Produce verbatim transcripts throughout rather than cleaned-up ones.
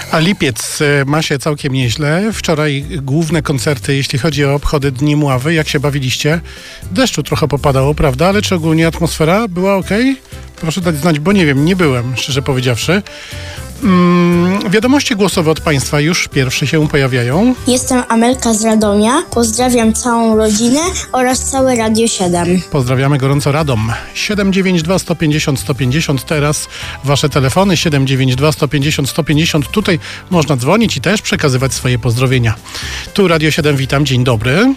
A Lipiec ma się całkiem nieźle. Wczoraj główne koncerty, jeśli chodzi o obchody Dni Mławy. Jak się bawiliście? Deszczu trochę popadało, prawda? Ale czy ogólnie atmosfera była ok? Proszę dać znać, bo nie wiem, nie byłem, szczerze powiedziawszy. Mm, wiadomości głosowe od Państwa już pierwsze się pojawiają. Jestem Amelka z Radomia. Pozdrawiam całą rodzinę oraz całe Radio siedem. Pozdrawiamy gorąco Radom. siedem dziewięć dwa sto pięćdziesiąt sto pięćdziesiąt. Teraz Wasze telefony siedem dziewięć dwa sto pięćdziesiąt sto pięćdziesiąt. Tutaj można dzwonić i też przekazywać swoje pozdrowienia. Tu Radio siedem, witam, dzień dobry.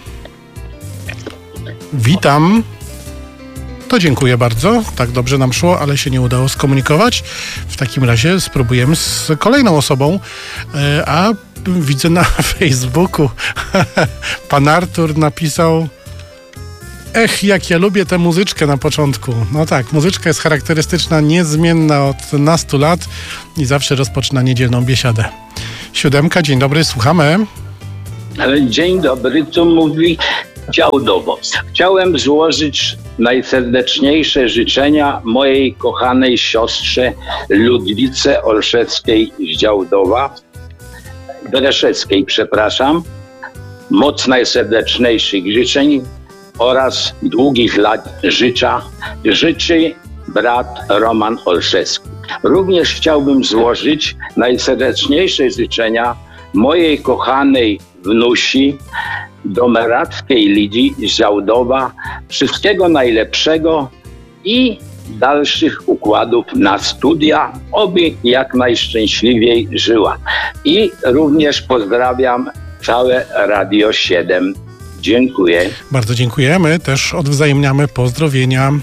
Witam. To dziękuję bardzo. Tak dobrze nam szło, ale się nie udało skomunikować. W takim razie spróbujemy z kolejną osobą. A widzę na Facebooku, pan Artur napisał: ech, jak ja lubię tę muzyczkę na początku. No tak, muzyczka jest charakterystyczna, niezmienna od nastu lat i zawsze rozpoczyna niedzielną biesiadę. Siódemka, dzień dobry, słuchamy. Dzień dobry, tu mówi Działdowo. Chciałem złożyć najserdeczniejsze życzenia mojej kochanej siostrze Ludwice Olszewskiej z Działdowa, Breszewskiej, przepraszam. Moc najserdeczniejszych życzeń oraz długich lat życia życzy brat Roman Olszewski. Również chciałbym złożyć najserdeczniejsze życzenia mojej kochanej wnusi Domerackiej Lidii z Działdowa. Wszystkiego najlepszego i dalszych układów na studia, oby jak najszczęśliwiej żyła. I również pozdrawiam całe Radio siedem. Dziękuję. Bardzo dziękujemy. Też odwzajemniamy pozdrowienia.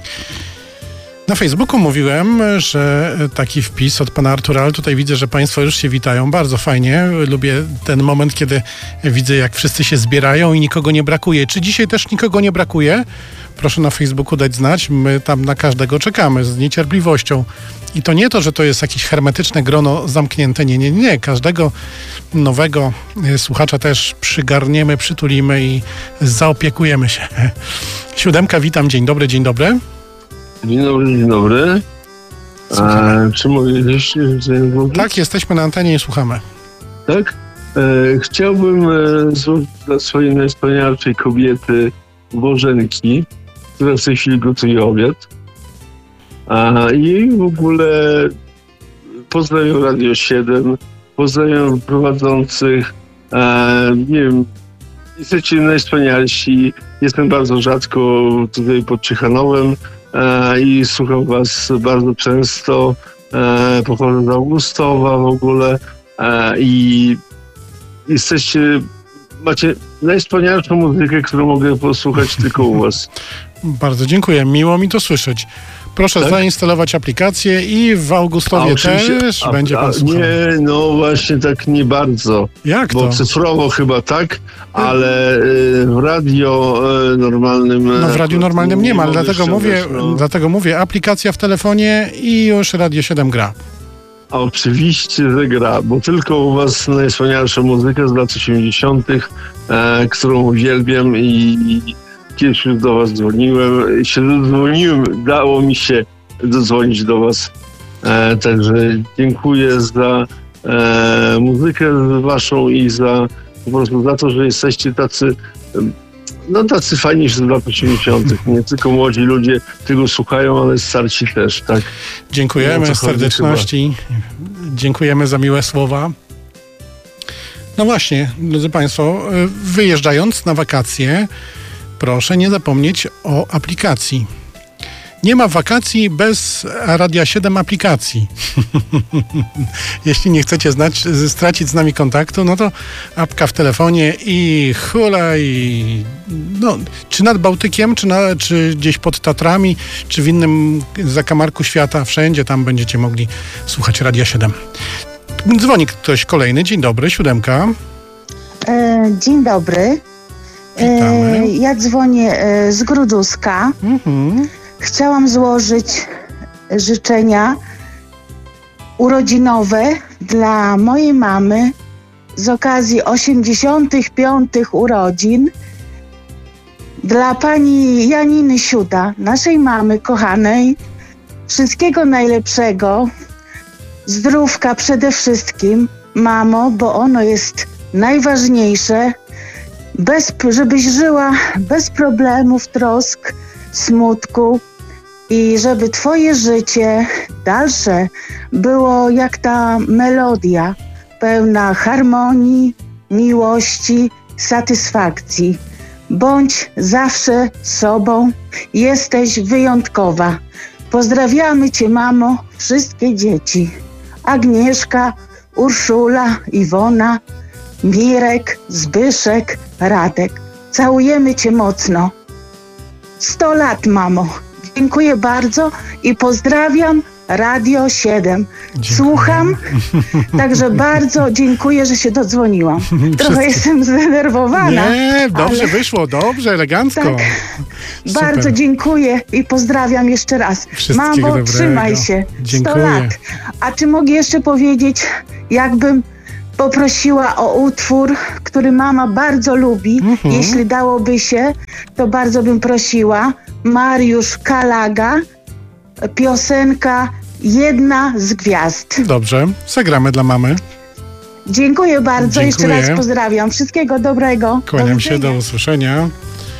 Na Facebooku mówiłem, że taki wpis od pana Artura, ale tutaj widzę, że Państwo już się witają. Bardzo fajnie. Lubię ten moment, kiedy widzę, jak wszyscy się zbierają i nikogo nie brakuje. Czy dzisiaj też nikogo nie brakuje? Proszę na Facebooku dać znać. My tam na każdego czekamy z niecierpliwością. I to nie to, że to jest jakieś hermetyczne grono zamknięte. Nie, nie, nie. Każdego nowego słuchacza też przygarniemy, przytulimy i zaopiekujemy się. Siódemka, witam. Dzień dobry, dzień dobry. Dzień dobry, dzień dobry. A, czy mogę jeszcze? Tak, jesteśmy na antenie i słuchamy. Tak? E, chciałbym e, złożyć dla swojej najwspanialszej kobiety Bożenki, która w tej chwili gotuje obiad. A, I w ogóle pozdrawiam Radio siedem, pozdrawiam prowadzących. E, nie wiem, jesteście najwspanialsi. Jestem bardzo rzadko tutaj pod Ciechanowem. E, i słucham was bardzo często. E, pochodzę z Augustowa w ogóle e, i jesteście, macie najwspanialszą muzykę, którą mogę posłuchać tylko u was. Bardzo dziękuję, miło mi to słyszeć. Proszę tak? zainstalować aplikację i w Augustowie też a, będzie pan słuchał. Nie, no właśnie tak nie bardzo. Jak to? Bo cyfrowo chyba tak, ale y, w radio y, normalnym... No w radiu normalnym nie ma, ale dlatego mówię, no. dlatego mówię, aplikacja w telefonie i już Radio siedem gra. A oczywiście, że gra, bo tylko u was najwspanialsza muzyka z lat osiemdziesiątych, e, którą uwielbiam i kiedyś już do was dzwoniłem, się dodzwoniłem, dało mi się dodzwonić do was. E, także dziękuję za e, muzykę waszą i za po prostu za to, że jesteście tacy, no tacy fajni z lat osiemdziesiątych. Nie tylko młodzi ludzie tego słuchają, ale starsi też, tak? Dziękujemy z serdeczności. Dziękujemy za miłe słowa. No właśnie, drodzy Państwo, wyjeżdżając na wakacje, proszę nie zapomnieć o aplikacji. Nie ma wakacji bez Radia siedem aplikacji. Jeśli nie chcecie znać, stracić z nami kontaktu, no to apka w telefonie i hula i no, czy nad Bałtykiem, czy, na, czy gdzieś pod Tatrami, czy w innym zakamarku świata, wszędzie tam będziecie mogli słuchać Radia siedem. Dzwoni ktoś kolejny. Dzień dobry, siódemka. E, dzień dobry. E, ja dzwonię e, z Gruduska. Mhm. Chciałam złożyć życzenia urodzinowe dla mojej mamy z okazji osiemdziesiątych piątych urodzin. Dla pani Janiny Siuda, naszej mamy kochanej, wszystkiego najlepszego, zdrówka przede wszystkim, mamo, bo ono jest najważniejsze, bez, żebyś żyła bez problemów, trosk, smutku i żeby twoje życie dalsze było jak ta melodia, pełna harmonii, miłości, satysfakcji. Bądź zawsze sobą, jesteś wyjątkowa. Pozdrawiamy cię, mamo, wszystkie dzieci. Agnieszka, Urszula, Iwona, Mirek, Zbyszek, Radek. Całujemy cię mocno. Sto lat, mamo. Dziękuję bardzo i pozdrawiam Radio siedem. Dziękuję. Słucham, także bardzo dziękuję, że się dodzwoniłam. Trochę jestem zdenerwowana. Nie, dobrze ale... wyszło, dobrze, elegancko. Tak, bardzo dziękuję i pozdrawiam jeszcze raz. Mamo, dobrego. Trzymaj się. Dziękuję. sto lat. A czy mogę jeszcze powiedzieć, jakbym poprosiła o utwór, który mama bardzo lubi. Mhm. Jeśli dałoby się, to bardzo bym prosiła. Mariusz Kalaga, piosenka Jedna z gwiazd. Dobrze, zagramy dla mamy. Dziękuję bardzo, Dziękuję. Jeszcze raz pozdrawiam. Wszystkiego dobrego. Kłaniam do się, do usłyszenia.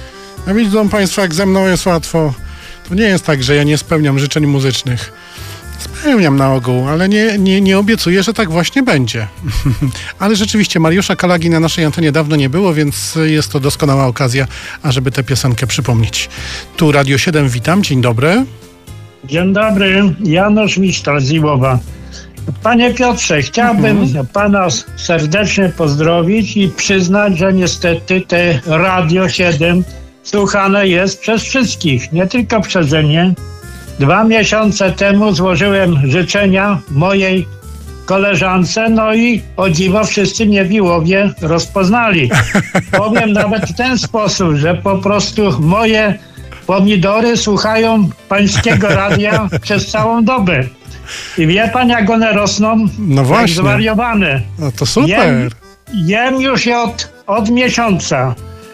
A widzą Państwo, jak ze mną jest łatwo. To nie jest tak, że ja nie spełniam życzeń muzycznych. Spełniam na ogół, ale nie, nie, nie obiecuję, że tak właśnie będzie. Ale rzeczywiście Mariusza Kalagi na naszej antenie dawno nie było, więc jest to doskonała okazja, ażeby tę piosenkę przypomnieć. Tu Radio siedem, witam, dzień dobry. Dzień dobry, Janusz Misztal z Iłowa. Panie Piotrze, chciałbym mhm. pana serdecznie pozdrowić i przyznać, że niestety te Radio siedem słuchane jest przez wszystkich, nie tylko przeze mnie. Dwa miesiące temu złożyłem życzenia mojej koleżance, no i o dziwo wszyscy mnie w Iłowie rozpoznali. Powiem nawet w ten sposób, że po prostu moje pomidory słuchają pańskiego radia przez całą dobę. I wie pan, jak one rosną? No właśnie. Jak zwariowane. No to super. Jem, jem już je od, od miesiąca.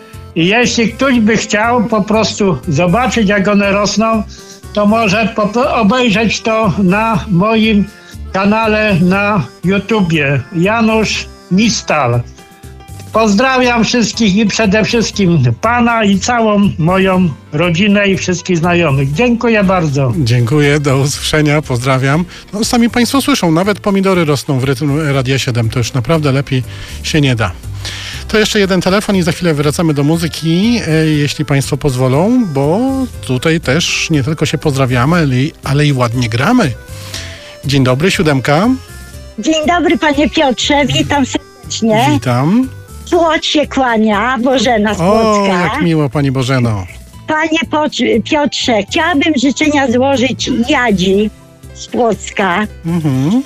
I jeśli ktoś by chciał po prostu zobaczyć, jak one rosną, to może po, obejrzeć to na moim kanale na YouTubie. Janusz Mistal. Pozdrawiam wszystkich i przede wszystkim pana i całą moją rodzinę i wszystkich znajomych. Dziękuję bardzo. Dziękuję, do usłyszenia, pozdrawiam. No, sami Państwo słyszą, nawet pomidory rosną w rytm Radia siedem, to już naprawdę lepiej się nie da. To jeszcze jeden telefon i za chwilę wracamy do muzyki, jeśli Państwo pozwolą, bo tutaj też nie tylko się pozdrawiamy, ale i, ale i ładnie gramy. Dzień dobry, siódemka. Dzień dobry, panie Piotrze, witam serdecznie. Witam. Płoc się kłania, Bożena z Płocka. O, jak miło, pani Bożeno. Panie Piotrze, chciałabym życzenia złożyć Jadzi z Płocka, mhm.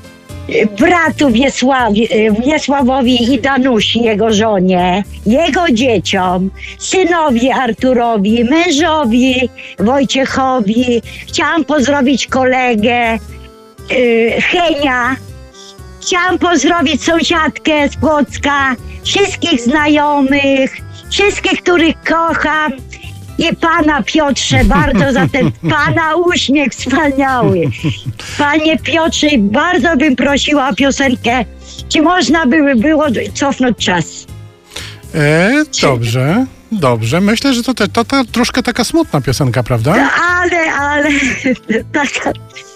bratu Wiesławi, Wiesławowi i Danusi, jego żonie, jego dzieciom, synowi Arturowi, mężowi Wojciechowi. Chciałam pozdrowić kolegę yy, Henia. Chciałam pozdrowić sąsiadkę z Płocka, wszystkich znajomych, wszystkich, których kocham i pana Piotrze bardzo za ten pana uśmiech wspaniały. Panie Piotrze, bardzo bym prosiła o piosenkę, czy można by było cofnąć czas. E, dobrze, dobrze. Myślę, że to, te, to, to troszkę taka smutna piosenka, prawda? Ale, ale taka...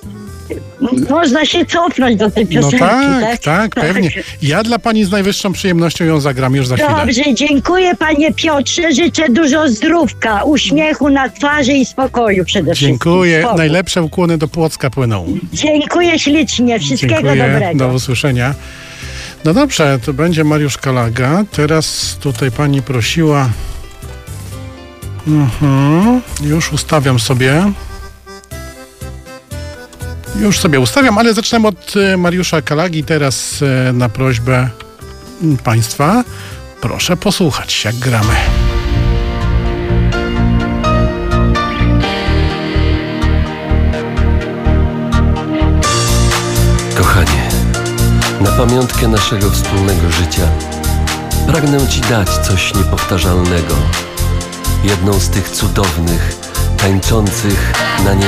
Można się cofnąć do tej piosenki, no tak, tak? tak, pewnie. Ja dla pani z najwyższą przyjemnością ją zagram już za chwilę. Dobrze, dziękuję panie Piotrze, życzę dużo zdrówka, uśmiechu na twarzy i spokoju przede wszystkim. Dziękuję, Spokój. Najlepsze ukłony do Płocka płyną. Dziękuję ślicznie, wszystkiego Dziękuję. Dobrego. Do usłyszenia. No dobrze, to będzie Mariusz Kalaga. Teraz tutaj pani prosiła. Mhm. Już ustawiam sobie. Już sobie ustawiam, ale zaczynam od Mariusza Kalagi. Teraz na prośbę Państwa proszę posłuchać, jak gramy. Kochanie, na pamiątkę naszego wspólnego życia pragnę Ci dać coś niepowtarzalnego. Jedną z tych cudownych, tańczących na nie